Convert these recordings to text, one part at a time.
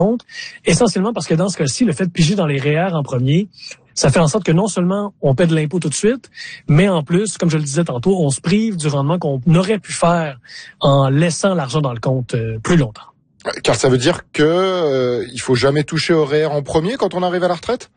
compte, essentiellement parce que dans ce cas-ci, le fait de piger dans les REER en premier, ça fait en sorte que non seulement on paie de l'impôt tout de suite, mais en plus, comme je le disais tantôt, on se prive du rendement qu'on aurait pu faire en laissant l'argent dans le compte plus longtemps. Car ça veut dire que il faut jamais toucher au REER en premier quand on arrive à la retraite?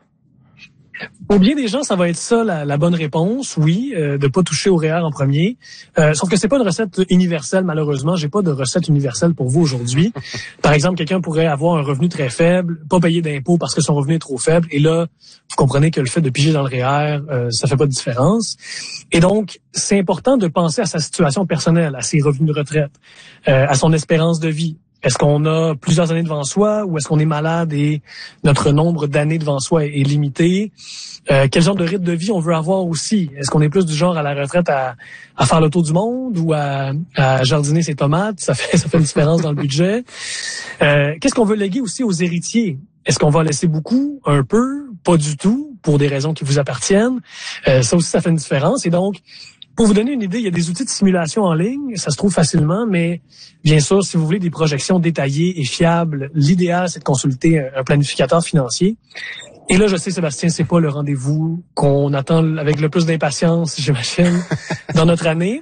Pour bien des gens, ça va être ça la bonne réponse, oui, de pas toucher au REER en premier. Sauf que c'est pas une recette universelle, malheureusement. J'ai pas de recette universelle pour vous aujourd'hui. Par exemple, quelqu'un pourrait avoir un revenu très faible, pas payer d'impôts parce que son revenu est trop faible, et là, vous comprenez que le fait de piger dans le REER, ça fait pas de différence. Et donc, c'est important de penser à sa situation personnelle, à ses revenus de retraite, à son espérance de vie. Est-ce qu'on a plusieurs années devant soi ou est-ce qu'on est malade et notre nombre d'années devant soi est limité? Quel genre de rythme de vie on veut avoir aussi? Est-ce qu'on est plus du genre à la retraite à faire le tour du monde ou à jardiner ses tomates? Ça fait une différence dans le budget. Qu'est-ce qu'on veut léguer aussi aux héritiers? Est-ce qu'on va laisser beaucoup, un peu, pas du tout, pour des raisons qui vous appartiennent? Ça aussi, ça fait une différence. Et donc, pour vous donner une idée, il y a des outils de simulation en ligne, ça se trouve facilement, mais bien sûr, si vous voulez des projections détaillées et fiables, l'idéal, c'est de consulter un planificateur financier. Et là, je sais, Sébastien, c'est pas le rendez-vous qu'on attend avec le plus d'impatience, j'imagine, dans notre année.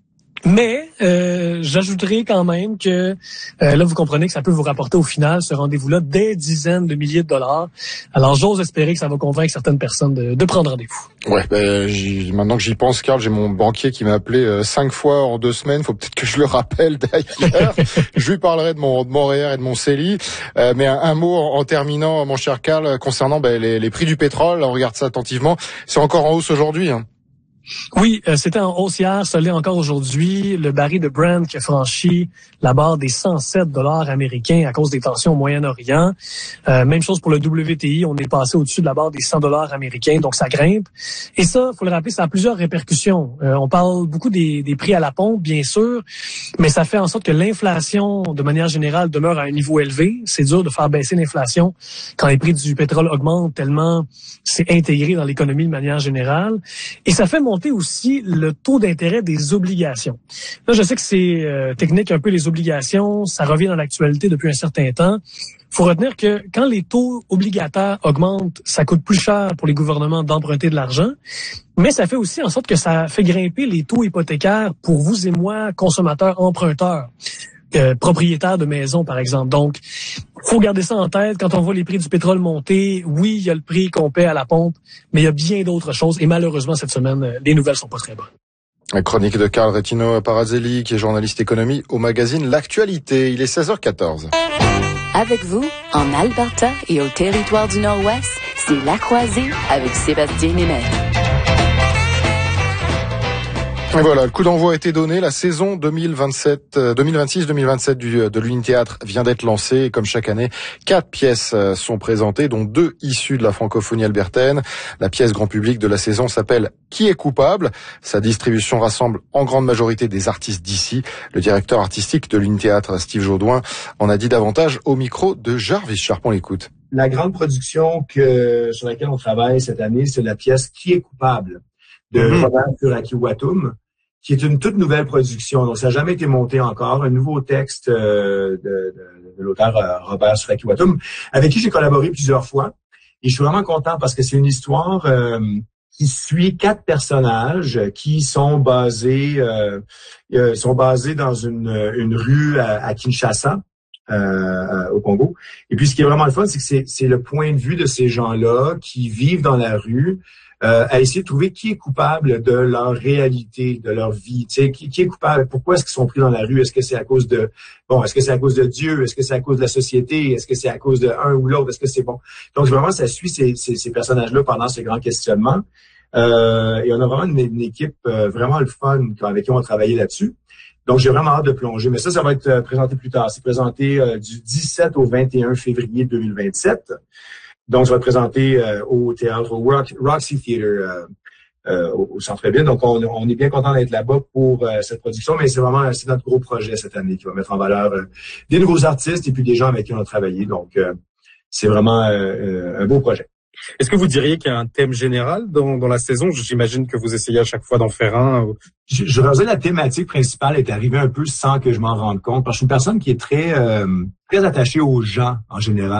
Mais j'ajouterai quand même que là, vous comprenez que ça peut vous rapporter au final, ce rendez-vous-là, des dizaines de milliers de dollars. Alors, j'ose espérer que ça va convaincre certaines personnes de prendre rendez-vous. Ouais, maintenant que j'y pense, Carl, j'ai mon banquier qui m'a appelé 5 fois en 2 semaines. Faut peut-être que je le rappelle d'ailleurs. Je lui parlerai de mon REER et de mon CELI. Mais un mot en terminant, mon cher Carl, concernant les prix du pétrole. On regarde ça attentivement. C'est encore en hausse aujourd'hui, hein. Oui, c'était en hausse hier, ça l'est encore aujourd'hui. Le baril de Brent qui a franchi la barre des 107 $ américains à cause des tensions au Moyen-Orient. Même chose pour le WTI, on est passé au-dessus de la barre des 100 $ américains, donc ça grimpe. Et ça, faut le rappeler, ça a plusieurs répercussions. On parle beaucoup des prix à la pompe, bien sûr, mais ça fait en sorte que l'inflation, de manière générale, demeure à un niveau élevé. C'est dur de faire baisser l'inflation quand les prix du pétrole augmentent tellement c'est intégré dans l'économie de manière générale. Et ça fait monter aussi le taux d'intérêt des obligations. Là, je sais que c'est technique un peu les obligations, ça revient dans l'actualité depuis un certain temps. Il faut retenir que quand les taux obligataires augmentent, ça coûte plus cher pour les gouvernements d'emprunter de l'argent, mais ça fait aussi en sorte que ça fait grimper les taux hypothécaires pour vous et moi, consommateurs, emprunteurs. Propriétaires de maisons, par exemple. Donc, faut garder ça en tête quand on voit les prix du pétrole monter. Oui, il y a le prix qu'on paie à la pompe, mais il y a bien d'autres choses. Et malheureusement, cette semaine, les nouvelles sont pas très bonnes. La chronique de Carl Rettino Parazelli, qui est journaliste économie au magazine L'Actualité. Il est 16h14. Avec vous, en Alberta et au territoire du Nord-Ouest, c'est La Croisée avec Sébastien Németh. Et voilà, le coup d'envoi a été donné. La saison 2026-2027 de l'Uni-Théâtre vient d'être lancée. Et comme chaque année, 4 pièces sont présentées, dont 2 issues de la francophonie albertaine. La pièce grand public de la saison s'appelle « Qui est coupable ?». Sa distribution rassemble en grande majorité des artistes d'ici. Le directeur artistique de l'Uni-Théâtre, Steve Jaudoin, en a dit davantage au micro de Jarvis Sharp. On l'écoute. La grande production sur laquelle on travaille cette année, c'est la pièce « Qui est coupable ?». De Robert Furakiwatum, qui est une toute nouvelle production. Donc, ça n'a jamais été monté encore. Un nouveau texte de l'auteur Robert Furakiwatum, avec qui j'ai collaboré plusieurs fois. Et je suis vraiment content parce que c'est une histoire qui suit 4 personnages qui sont basés dans une rue à Kinshasa. Au Congo. Et puis, ce qui est vraiment le fun, c'est que c'est le point de vue de ces gens-là qui vivent dans la rue, à essayer de trouver qui est coupable de leur réalité, de leur vie. Tu sais, qui est coupable? Pourquoi est-ce qu'ils sont pris dans la rue? Est-ce que c'est à cause de Dieu? Est-ce que c'est à cause de la société? Est-ce que c'est à cause de un ou l'autre? Est-ce que c'est bon? Donc, vraiment, ça suit ces personnages-là pendant ces grands questionnements. Et on a vraiment une équipe vraiment le fun avec qui on a travaillé là-dessus. Donc, j'ai vraiment hâte de plonger. Mais ça va être présenté plus tard. C'est présenté du 17 au 21 février 2027. Donc, ça va être présenté au théâtre, au Roxy Theatre au Centre-Ville. Donc, on est bien content d'être là-bas pour cette production. Mais c'est notre gros projet cette année qui va mettre en valeur des nouveaux artistes et puis des gens avec qui on a travaillé. Donc, c'est vraiment un beau projet. Est-ce que vous diriez qu'il y a un thème général dans la saison? J'imagine que vous essayez à chaque fois d'en faire un. Je veux dire, la thématique principale est arrivée un peu sans que je m'en rende compte, parce que je suis une personne qui est très attachée aux gens en général.